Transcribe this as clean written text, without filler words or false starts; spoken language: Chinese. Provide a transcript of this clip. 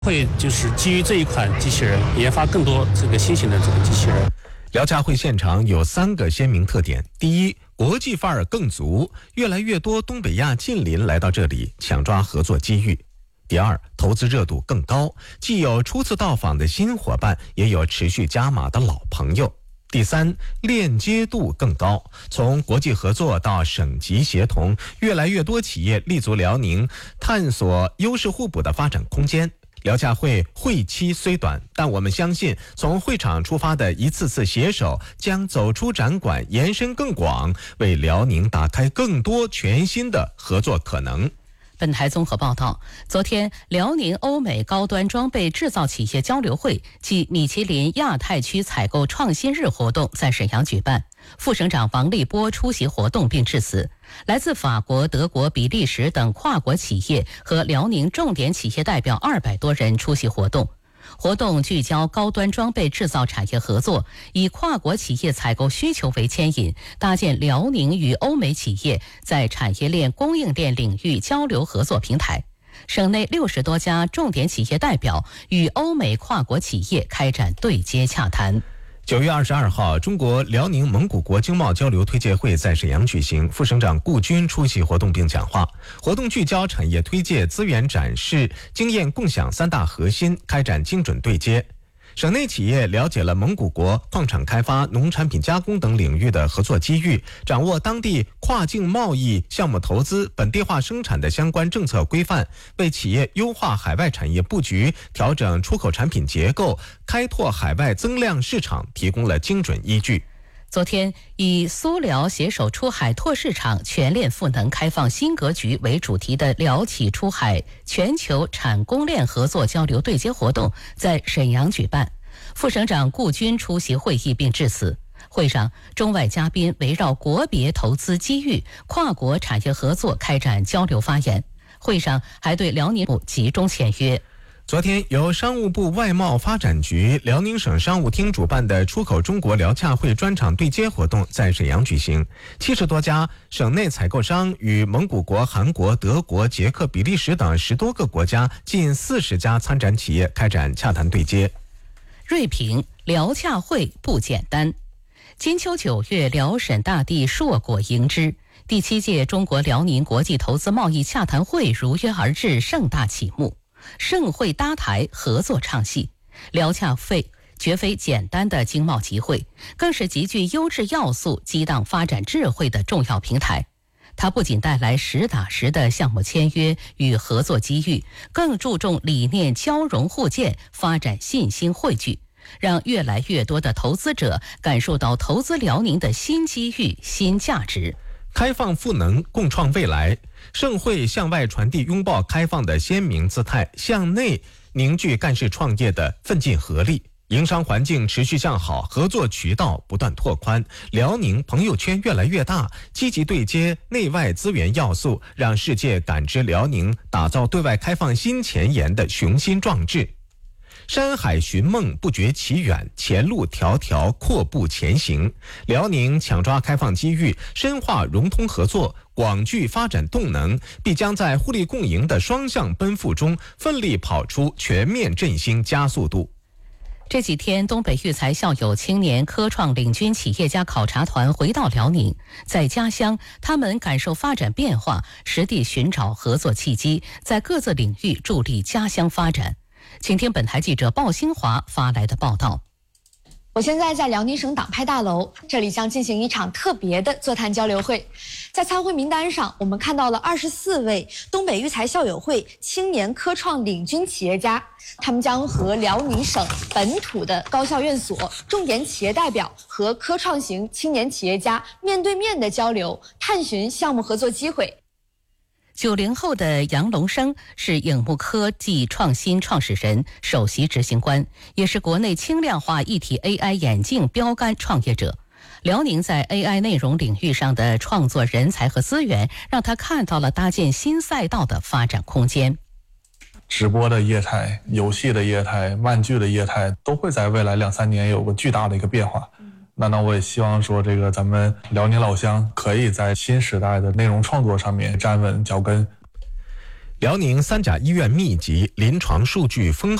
会就是基于这一款机器人研发更多这个新型的这个机器人。 聊家会现场有3个鲜明特点：第一，国际范儿更足，越来越多东北亚近邻来到这里抢抓合作机遇；第二，投资热度更高，既有初次到访的新伙伴，也有持续加码的老朋友；第三，链接度更高，从国际合作到省级协同，越来越多企业立足辽宁，探索优势互补的发展空间。聊家会会期虽短，但我们相信从会场出发的一次次携手，将走出展馆，延伸更广，为辽宁打开更多全新的合作可能。 本台综合报道，昨天辽宁欧美高端装备制造企业交流会暨米其林亚太区采购创新日活动在沈阳举办，副省长王立波出席活动并致辞。来自法国、德国、比利时等跨国企业和辽宁重点企业代表200多人出席活动。活动聚焦高端装备制造产业合作，以跨国企业采购需求为牵引，搭建辽宁与欧美企业在产业链、供应链领域交流合作平台。省内60多家重点企业代表与欧美跨国企业开展对接洽谈。 9月22号，中国辽宁蒙古国经贸交流推介会在沈阳举行，副省长顾军出席活动并讲话。活动聚焦产业推介、资源展示、经验共享3大核心，开展精准对接。省内企业了解了蒙古国矿产开发、农产品加工等领域的合作机遇，掌握当地跨境贸易、项目投资、本地化生产的相关政策规范，为企业优化海外产业布局、调整出口产品结构、开拓海外增量市场提供了精准依据。 昨天，以苏辽携手出海拓市场、全链赋能开放新格局为主题的辽企出海全球产供链合作交流对接活动在沈阳举办，副省长顾军出席会议并致辞。会上，中外嘉宾围绕国别投资机遇、跨国产业合作开展交流发言。会上还对辽宁部集中签约。 昨天，由商务部外贸发展局、辽宁省商务厅主办的出口中国聊洽会专场对接活动在沈阳举行。70多家省内采购商与蒙古国、韩国、德国、捷克、比利时等10多个国家近40家参展企业开展洽谈对接。 锐评：聊洽会不简单。金秋9月，辽沈大地硕果迎之。第7届中国辽宁国际投资贸易洽谈会如约而至，盛大启幕。盛会搭台，合作唱戏。聊洽会绝非简单的经贸集会，更是极具优质要素、激荡发展智慧的重要平台。它不仅带来实打实的项目签约与合作机遇，更注重理念交融互鉴，发展信心汇聚，让越来越多的投资者感受到投资辽宁的新机遇、新价值。 开放赋能，共创未来。盛会向外传递拥抱开放的鲜明姿态，向内凝聚干事创业的奋进合力。营商环境持续向好，合作渠道不断拓宽，辽宁朋友圈越来越大，积极对接内外资源要素，让世界感知辽宁打造对外开放新前沿的雄心壮志。山海寻梦，不觉其远，前路迢迢，阔步前行。辽宁抢抓开放机遇，深化融通合作，广聚发展动能，必将在互利共赢的双向奔赴中，奋力跑出全面振兴加速度。 这几天，东北育才校友青年科创领军企业家考察团回到辽宁，在家乡，他们感受发展变化，实地寻找合作契机，在各自领域助力家乡发展。请听本台记者鲍新华发来的报道。 我现在在辽宁省党派大楼，这里将进行一场特别的座谈交流会。在参会名单上，我们看到了24位东北育才校友会青年科创领军企业家，他们将和辽宁省本土的高校院所、重点企业代表和科创型青年企业家面对面的交流，探寻项目合作机会。 90后的杨龙生是影幕科技创新创始人、首席执行官，也是国内轻量化一体 AI 眼镜标杆创业者。辽宁在 AI 内容领域上的创作人才和资源，让他看到了搭建新赛道的发展空间。 直播的业态、游戏的业态、漫剧的业态，都会在未来2-3年有个巨大的一个变化。那我也希望说，咱们辽宁老乡可以在新时代的内容创作上面站稳脚跟。 辽宁三甲医院密集，临床数据丰